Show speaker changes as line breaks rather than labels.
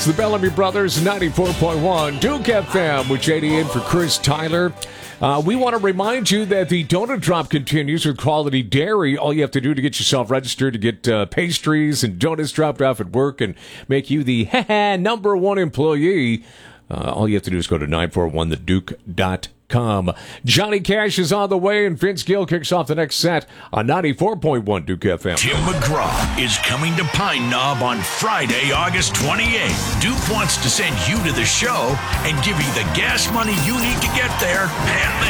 It's the Bellamy Brothers, 94.1 Duke FM with JD in for Chris Tyler. We want to remind you that the donut drop continues with Quality Dairy. All you have to do to get yourself registered to get pastries and donuts dropped off at work and make you the number one employee, all you have to do is go to 941theduke.com. Johnny Cash is on the way, and Vince Gill kicks off the next set on 94.1 Duke FM.
Tim McGraw is coming to Pine Knob on Friday, August 28th. Duke wants to send you to the show and give you the gas money you need to get there and